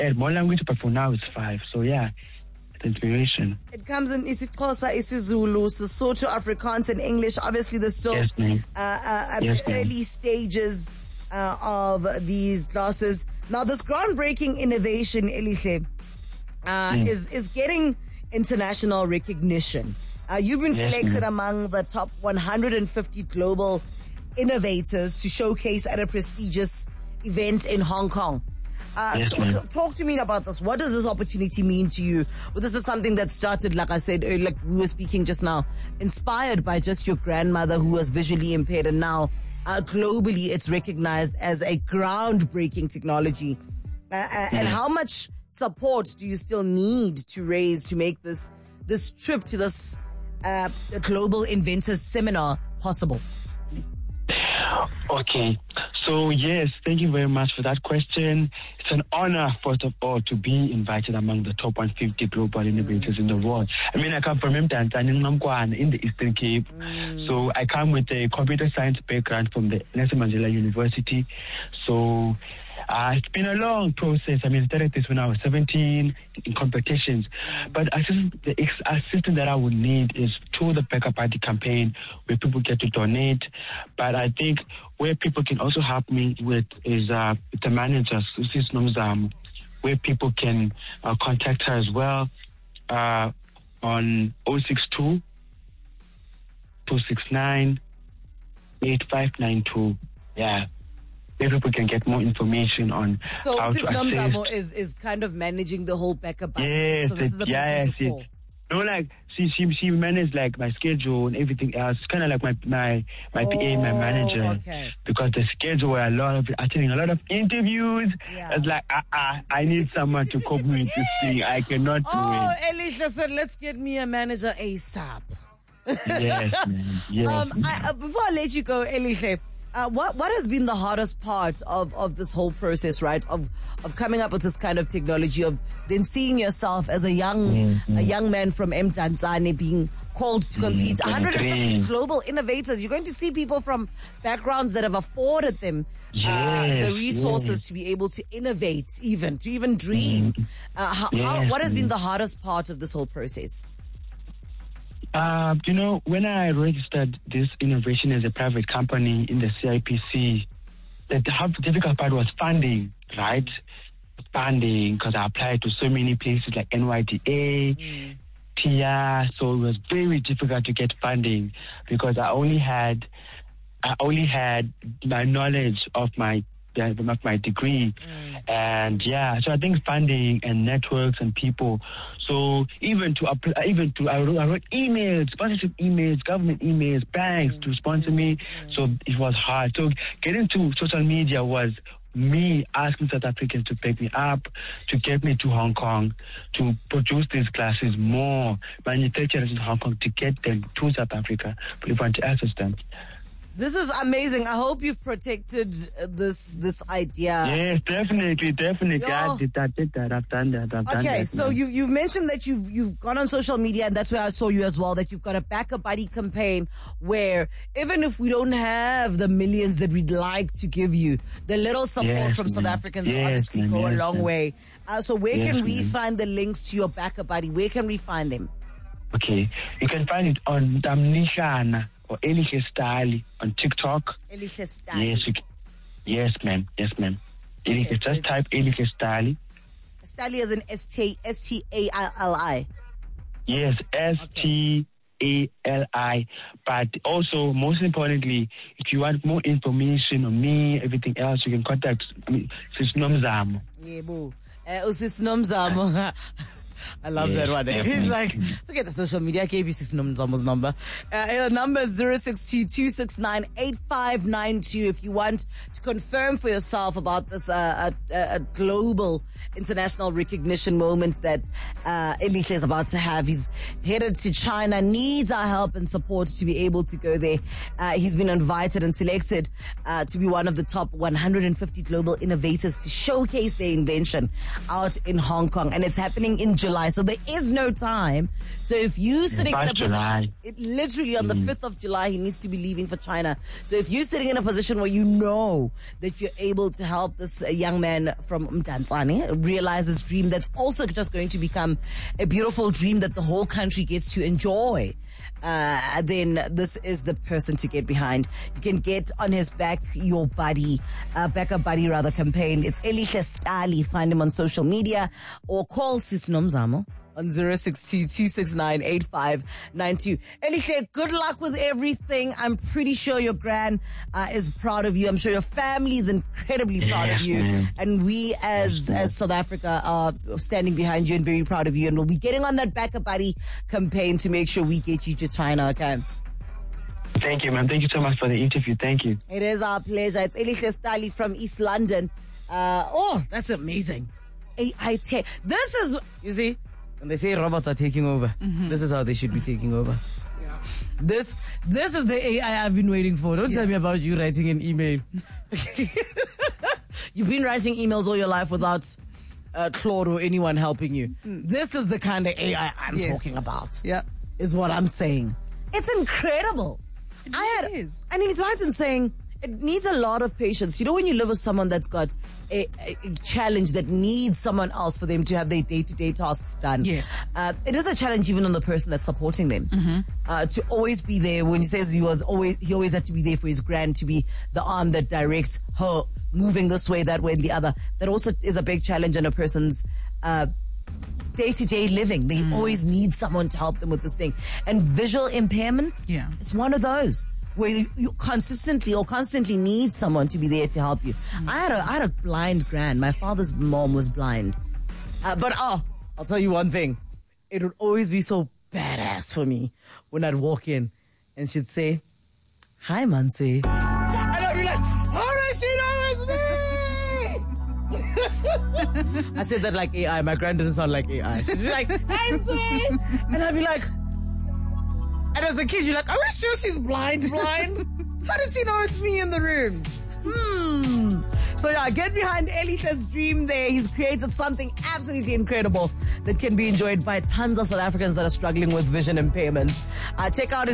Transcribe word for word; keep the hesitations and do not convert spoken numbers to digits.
add more language, but for now it's five. So yeah, the inspiration. It comes in isiXhosa, isiZulu, Sesotho, Afrikaans, and English. Obviously, there's still yes, uh, uh, at yes, the early stages uh, of these classes. Now, this groundbreaking innovation, Elihle, uh, mm. is is getting international recognition. Uh, you've been yes, selected ma'am. among the top one hundred fifty global innovators to showcase at a prestigious event in Hong Kong. Uh, yes, t- t- talk to me about this. What does this opportunity mean to you? Well, this is something that started, like I said, uh, like we were speaking just now, inspired by just your grandmother who was visually impaired, and now uh, globally it's recognized as a groundbreaking technology. Uh, uh, and how much support do you still need to raise to make this this trip to this uh, Global Inventors Seminar possible? Okay, so yes, thank you very much for that question. It's an honor, first of all, to be invited among the top one hundred fifty global innovators in the world. I mean, I come from Mdantsane in the Eastern Cape, mm. so I come with a computer science background from the Nelson Mandela University. So uh, it's been a long process. I mean, I started this when I was seventeen in competitions, but assistant, the ex- assistant that I would need is to the Backup Buddy campaign where people get to donate. But I think where people can also help me with is uh, the manager, Susie Nomzamo, where people can uh, contact her as well uh, on zero six two, two six nine, eight five nine two. Yeah. Where people can get more information on so how Sis to Nomzamo assist. is, is kind of managing the whole Backup Buddy. Yes, so this is the yes, person to yes. call. No, like she she she managed like my schedule and everything else. It's kind of like my my my oh, P A, my manager, okay. because the schedule were a lot of attending a lot of interviews. Yeah. It's like ah uh, uh, I need someone to cope with this thing. I cannot do oh, it. Elihle said, let's get me a manager ASAP. Yes, man. Yes. Um, man. I, uh, before I let you go, Elihle, uh, what what has been the hardest part of, of this whole process, right? Of of coming up with this kind of technology, of then seeing yourself as a young mm-hmm. a young man from Mdantsane being called to compete. Mm-hmm. one hundred fifty global innovators. You're going to see people from backgrounds that have afforded them yes, uh, the resources yes. to be able to innovate, even to even dream. Mm-hmm. Uh, how, yes, how, what has been mm-hmm. the hardest part of this whole process? Uh, you know, when I registered this innovation as a private company in the C I P C, the difficult part was funding, right? Funding, because I applied to so many places like N Y D A, mm. T I A, so it was very difficult to get funding because I only had, I only had my knowledge of my of my degree, mm. and yeah, so I think funding and networks and people. So even to apply, even to I wrote, I wrote emails, sponsorship emails, government emails, banks mm. to sponsor mm. me. So it was hard. So getting to social media was me asking South Africans to pick me up, to get me to Hong Kong, to produce these classes more, manufacturers in Hong Kong to get them to South Africa, but we want to access them. This is amazing. I hope you've protected this this idea. Yes, definitely, definitely. Yo. I did that, did that. I've done that. I've okay, done that, so man. you you've mentioned that you've you've gone on social media, and that's where I saw you as well. That you've got a Backup Buddy campaign where even if we don't have the millions that we'd like to give you, the little support yes, from man. South Africans yes, obviously man, go yes, a long man. way. Uh, so where yes, can we man. find the links to your Backup Buddy? Where can we find them? Okay, you can find it on Damnishana or Elihle Stali on TikTok. Elihle Stali. Yes, you can. Yes, ma'am. Yes, ma'am. Okay, Elihle, so just type Elihle Stali. Stali is an S T S T A L I. Yes, S T A L I. But also, most importantly, if you want more information on me, everything else, you can contact me, Sis Nomzamo. Yebo. Uh, Sis Nomzamo. I love yes, that one. Definitely. He's like, forget the social media. I gave you Sis Nomzamo's number. Uh, the number is zero six two, two six nine, eight five nine two if you want to confirm for yourself about this uh, a, a global international recognition moment that uh, Elihle is about to have. He's headed to China, needs our help and support to be able to go there. Uh, he's been invited and selected uh, to be one of the top one hundred fifty global innovators to showcase their invention out in Hong Kong. And it's happening in July. July. So there is no time. So if you sitting in a position, it literally on the mm. fifth of July, he needs to be leaving for China. So if you're sitting in a position where you know that you're able to help this uh, young man from Mdantsane realize his dream, that's also just going to become a beautiful dream that the whole country gets to enjoy, uh, then this is the person to get behind. You can get on his Back Your Buddy, uh, Back Up Buddy rather campaign. It's Elihle Stali. Find him on social media or call Sis Nomzamo on zero six two, two six nine, eight five nine two. Elihle, good luck with everything. I'm pretty sure your gran uh, is proud of you. I'm sure your family is incredibly proud yeah, of you. Man. And we as yes, as South Africa are standing behind you and very proud of you. And we'll be getting on that Back Up Buddy campaign to make sure we get you to China, okay? Thank you, man. Thank you so much for the interview. Thank you. It is our pleasure. It's Elihle Stali from East London. Uh, oh, that's amazing. A I tech. This is, you see, when they say robots are taking over, mm-hmm. this is how they should be taking over. Yeah. This this is the A I I've been waiting for. Don't yeah. tell me about you writing an email. You've been writing emails all your life without uh, Claude or anyone helping you. Mm. This is the kind of A I I'm yes. talking about. Yeah, is what I'm saying. It's incredible. It I had, is. And he's right in saying it needs a lot of patience. You know, when you live with someone that's got a, a, a challenge that needs someone else for them to have their day-to-day tasks done. Yes. Uh, it is a challenge even on the person that's supporting them. Mm-hmm. Uh, to always be there. When he says he was always, he always had to be there for his grand, to be the arm that directs her moving this way, that way, and the other. That also is a big challenge on a person's, uh, day-to-day living. They mm. always need someone to help them with this thing. And visual impairment, yeah, it's one of those where you, you consistently or constantly need someone to be there to help you. Mm. I had a I had a blind gran. My father's mom was blind. Uh, but oh, I'll tell you one thing. It would always be so badass for me when I'd walk in and she'd say, "Hi, Mansi." And I'd be like, "How does she know it's me?" I said that like A I. My grand doesn't sound like A I. She'd be like, "Mansi," and I'd be like, and as a kid, you're like, "Are we sure she's blind, blind? How does she know it's me in the room?" Hmm. So yeah, get behind Elihle's dream there. He's created something absolutely incredible that can be enjoyed by tons of South Africans that are struggling with vision impairment. Uh, check out his